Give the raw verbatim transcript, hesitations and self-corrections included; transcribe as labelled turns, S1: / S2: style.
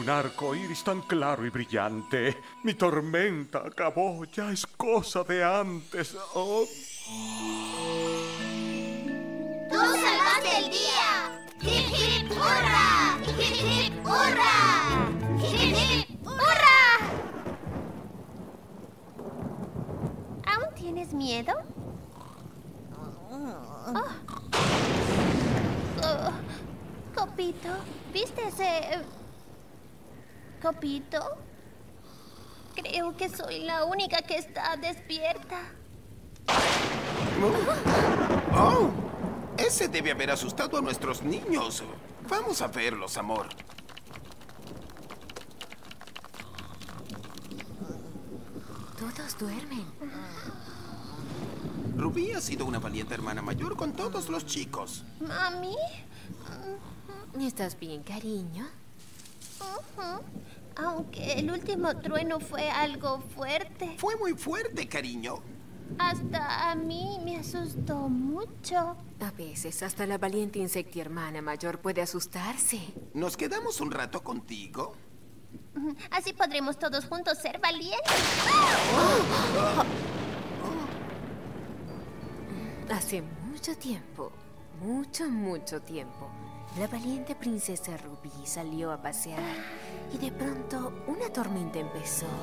S1: un arco iris tan claro y brillante. Mi tormenta acabó, ya es cosa de antes. Oh.
S2: ¡Tú salvaste el día! ¡Hip, hip, hurra! ¡Hip, hip, hurra! ¡Hip, hip, hurra!
S3: ¿Aún tienes miedo? Oh. Oh. Copito, ¿viste ese...? Copito? Creo que soy la única que está despierta.
S4: ¡Oh! Ese debe haber asustado a nuestros niños. Vamos a verlos, amor.
S5: Todos duermen.
S4: Rubí ha sido una valiente hermana mayor con todos los chicos.
S3: ¿Mami?
S5: ¿Estás bien, cariño?
S3: Uh-huh. Aunque el último trueno fue algo fuerte.
S4: Fue muy fuerte, cariño.
S3: Hasta a mí me asustó mucho.
S5: A veces hasta la valiente insecti hermana mayor puede asustarse.
S4: ¿Nos quedamos un rato contigo?
S3: Así podremos todos juntos ser valientes.
S5: Hace mucho tiempo, mucho, mucho tiempo, la valiente princesa Rubí salió a pasear y de pronto una tormenta empezó.